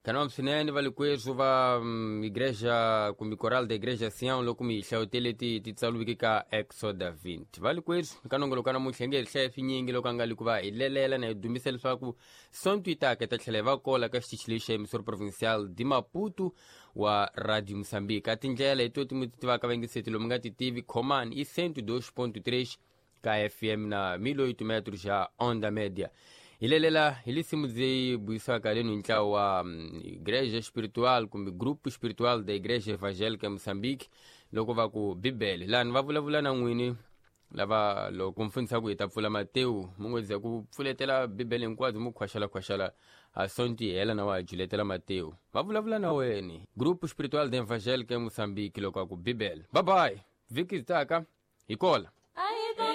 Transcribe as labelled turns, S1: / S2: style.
S1: Canal Sinene vale kwezo va igreja kumi coral da igreja Sião lo kumi shautele ti tsalubika Exoda 20 vale kwezo kanongolo kana muhlengeli chef nyingi lo kangali kuva ilelela na dumisela swaku sonto itaka tatlheleva kola ka xitichilisha emissora provincial de Maputo wa Radio Moçambique atinjela itoti mutitivaka vengiseti lo mungati TV Coman e 102.3 KFM na 1008 metros já onda média. Ilelela ilisimuzi buisaka lenu ntao wa igreja espiritual como grupo espiritual da igreja evangélica Moçambique loko va ku Bibele lani va vulavula na n'wini lava lo kumfundisa ku hita pfula Mateu mungoza ku pfuletela Bibele hinkwazo mu khwaxala a sonti hela na wa juletela Mateu va vulavula na weni grupo espiritual da evangélica Moçambique loko ku Bibele bye bye viki taka ikola